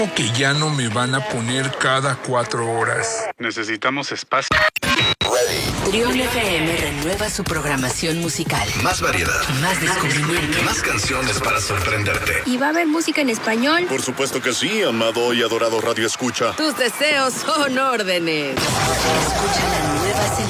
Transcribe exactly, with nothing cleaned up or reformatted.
Que ya no me van a poner cada cuatro horas. Necesitamos espacio. Trión F M renueva su programación musical. Más variedad. Más descubrimiento. Más canciones para sorprenderte. ¿Y va a haber música en español? Por supuesto que sí, amado y adorado Radio Escucha. Tus deseos son órdenes. Escucha la nueva selección